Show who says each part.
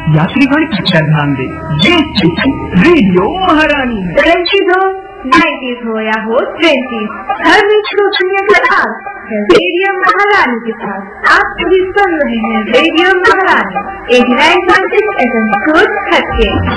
Speaker 1: यात्रीगण कृपया ध्यान दें, ये स्टेशन रेडियो महारानी है।
Speaker 2: 90s हो या हो 20s, हर मिनट को दुनिया का राज है रेडियो महारानी के साथ। आप सभी सुन रहे हैं रेडियो महारानी 89.6 FM।